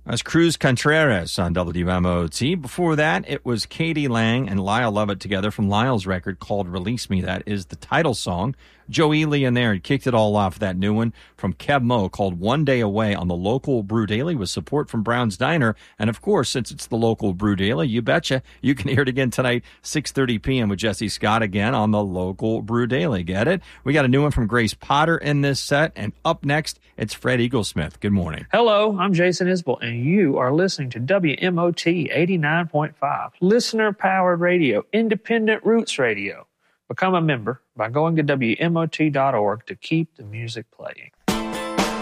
That's Cruz Contreras on WMOT. Before that, it was Katie Lang and Lyle Lovett together from Lyle's record called Release Me. That is the title song. Joey Leonard kicked it all off, that new one from Kev Mo called One Day Away on the local Brew Daily with support from Brown's Diner. And, of course, since it's the local Brew Daily, you betcha you can hear it again tonight, 6:30 p.m. with Jesse Scott again on the local Brew Daily. Get it? We got a new one from Grace Potter in this set. And up next, it's Fred Eaglesmith. Good morning. Hello, I'm Jason Isbell, and you are listening to WMOT 89.5, listener-powered radio, independent roots radio. Become a member by going to WMOT.org to keep the music playing.